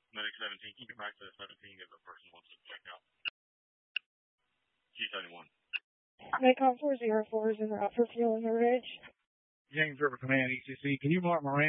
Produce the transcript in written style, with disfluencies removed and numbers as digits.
Medic 17, keep it back to 17 if the person wants to check out. G71. Medcom 404 is en route for fuel in the ridge. James River Command, ECC. Can you mark Moran